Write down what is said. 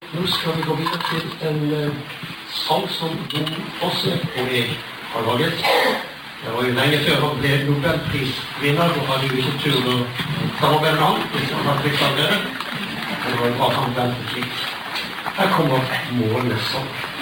Nå skal vi gå videre til en sang som Bo Fosse og jeg har laget. Det var jo lenge før han ble Nobelprisvinner, og hadde jo ikke tur å samarbeide med han, hvis han hadde blitt allerede. Det var en bra samarbeid. Her kommer Månesang.